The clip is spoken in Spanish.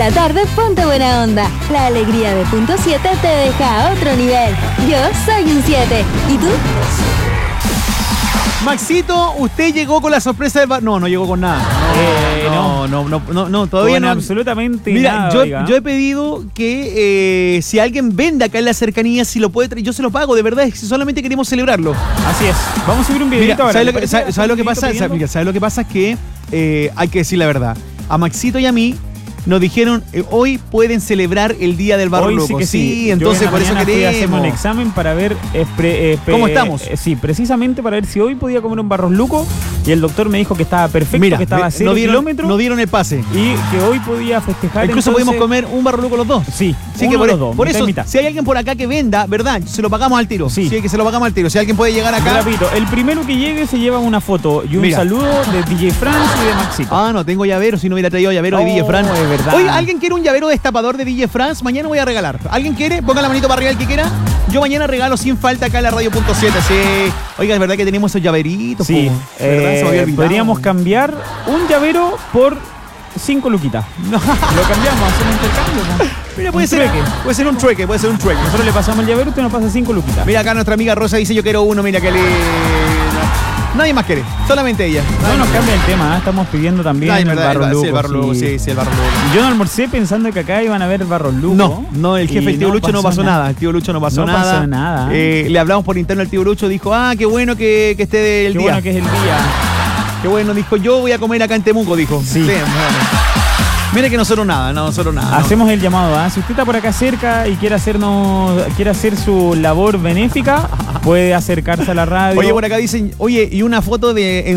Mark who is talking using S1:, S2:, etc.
S1: la tarde ponte buena onda. La alegría de Punto 7 te deja a otro nivel. Yo soy un 7. ¿Y tú?
S2: Maxito, usted llegó con la sorpresa del bar. No llegó con nada. No, todavía
S3: con
S2: no.
S3: absolutamente
S2: Mira,
S3: nada.
S2: yo he pedido que si alguien vende acá en la cercanía, si lo puede traer, yo se lo pago, de verdad, es que solamente queremos celebrarlo.
S3: Así es. Vamos a subir un videito ahora.
S2: ¿Sabes lo que pasa? ¿Sabes lo que pasa? Es que hay que decir la verdad. A Maxito y a mí nos dijeron, hoy pueden celebrar el Día del Barro
S3: Hoy
S2: Loco.
S3: Sí, que sí.
S2: Entonces por eso queremos.
S3: Hacemos un examen para ver
S2: ¿cómo estamos?
S3: Sí, precisamente para ver si hoy podía comer un Barros Luco. Y el doctor me dijo que estaba perfecto,
S2: Mira,
S3: que estaba a 0 kilómetros.
S2: No dieron el pase.
S3: Y que hoy podía festejar.
S2: Incluso pudimos comer un Barro Luco los dos.
S3: Sí,
S2: que por eso, si hay alguien por acá que venda, ¿verdad? Se lo pagamos al tiro. Sí, que se lo pagamos al tiro. Si alguien puede llegar acá.
S3: Repito, el primero que llegue se lleva una foto y un saludo de DJ Franz y de Maxito.
S2: No tengo llavero, si no hubiera traído llavero de DJ Franz.
S3: Es verdad.
S2: Oye, ¿alguien quiere un llavero destapador de DJ Franz? Mañana voy a regalar. ¿Alguien quiere? Ponga la manito para arriba el que quiera. Yo mañana regalo sin falta acá en la Radio.7. Sí. Oiga, es verdad que tenemos esos llaveritos.
S3: Sí. Podríamos cambiar un llavero por 5 luquitas.
S2: No.
S3: Lo cambiamos, hacemos un intercambio, ¿no?
S2: Mira, puede ser un trueque.
S3: Nosotros le pasamos el llavero, usted nos pasa 5 luquitas.
S2: Mira, acá nuestra amiga Rosa dice: yo quiero uno, mira que lindo. Nadie más quiere, solamente ella.
S3: No nos cambia el tema, estamos pidiendo también el Barro Luco.
S2: Sí, el Barro Luco, sí, el Barro Luco.
S3: Yo no almorcé pensando que acá iban a haber Barros Luco.
S2: No, el jefe, el tío Lucho no pasó nada. El tío Lucho no pasó nada. Le hablamos por interno al tío Lucho, dijo, qué bueno que esté del día.
S3: Qué bueno que es el día.
S2: Qué bueno, dijo, yo voy a comer acá en Temuco, dijo.
S3: Sí.
S2: Mire que nosotros nada.
S3: Hacemos el llamado, Si usted está por acá cerca y quiere hacer su labor benéfica, puede acercarse a la radio.
S2: Oye, por acá dicen, y una foto de